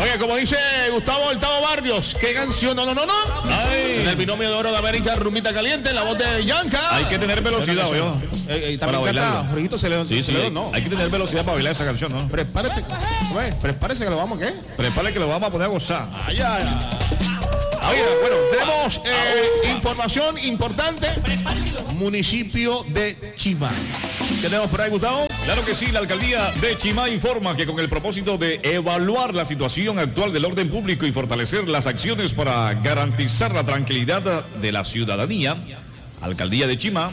Oye, como dice Gustavo El Tavo Barrios, ¿qué canción? No. Ay. En el binomio de oro de América, Rumbita Caliente, la voz de Yanka. Hay que tener velocidad, Bueno, para también bailarlo. canta Jorgito Celedón. Sí, Celedón, no. hay que tener velocidad para bailar esa canción, ¿no? Prepárese que lo vamos, ¿qué? Prepare que lo vamos a poner a gozar. Ay. Oye, bueno, tenemos información importante. Municipio de Chimá. ¿Qué tenemos por ahí, Gustavo? Claro que sí, la alcaldía de Chimá informa que con el propósito de evaluar la situación actual del orden público y fortalecer las acciones para garantizar la tranquilidad de la ciudadanía, alcaldía de Chimá,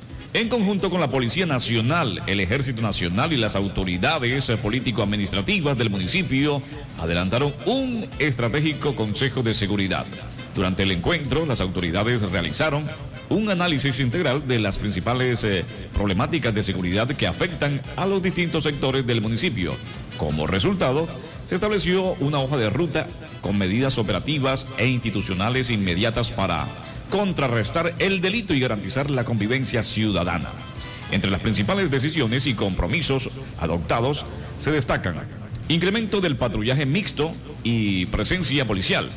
en conjunto con la Policía Nacional, el Ejército Nacional y las autoridades político-administrativas del municipio, adelantaron un estratégico Consejo de Seguridad. Durante el encuentro, las autoridades realizaron un análisis integral de las principales problemáticas de seguridad que afectan a los distintos sectores del municipio. Como resultado, se estableció una hoja de ruta con medidas operativas e institucionales inmediatas para contrarrestar el delito y garantizar la convivencia ciudadana. Entre las principales decisiones y compromisos adoptados se destacan incremento del patrullaje mixto y presencia policial.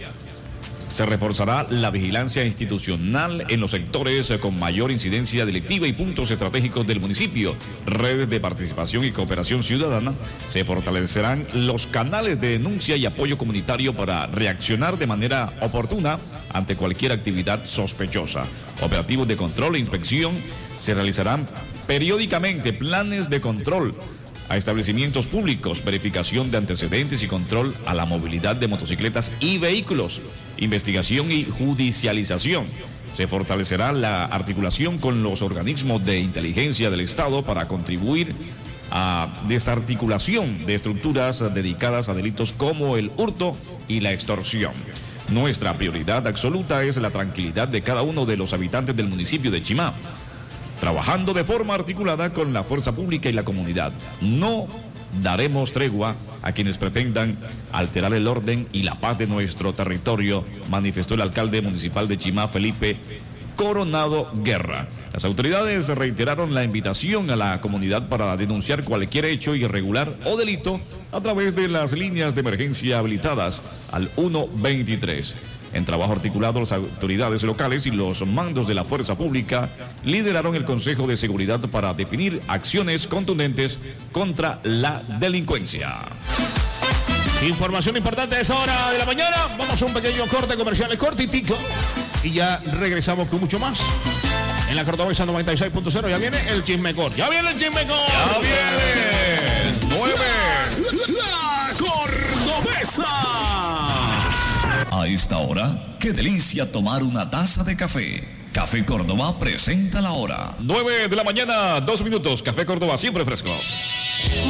Se reforzará la vigilancia institucional en los sectores con mayor incidencia delictiva y puntos estratégicos del municipio, redes de participación y cooperación ciudadana. Se fortalecerán los canales de denuncia y apoyo comunitario para reaccionar de manera oportuna ante cualquier actividad sospechosa. Operativos de control e inspección. Se realizarán periódicamente planes de control a establecimientos públicos, verificación de antecedentes y control a la movilidad de motocicletas y vehículos, investigación y judicialización. Se fortalecerá la articulación con los organismos de inteligencia del Estado para contribuir a desarticulación de estructuras dedicadas a delitos como el hurto y la extorsión. Nuestra prioridad absoluta es la tranquilidad de cada uno de los habitantes del municipio de Chimá, trabajando de forma articulada con la fuerza pública y la comunidad. No daremos tregua a quienes pretendan alterar el orden y la paz de nuestro territorio, manifestó el alcalde municipal de Chimá, Felipe Coronado Guerra. Las autoridades reiteraron la invitación a la comunidad para denunciar cualquier hecho irregular o delito a través de las líneas de emergencia habilitadas al 123. En trabajo articulado, las autoridades locales y los mandos de la fuerza pública lideraron el Consejo de Seguridad para definir acciones contundentes contra la delincuencia. Información importante a esa hora de la mañana. Vamos a un pequeño corte comercial cortitico y ya regresamos con mucho más. En la Cordobesa 96.0 ya viene el Chismecor. ¡Ya viene el Chismecor! ¡Ya viene! 9. La Cordobesa. A esta hora, qué delicia tomar una taza de café. Café Córdoba presenta la hora. 9 de la mañana, 2 minutos. Café Córdoba, siempre fresco.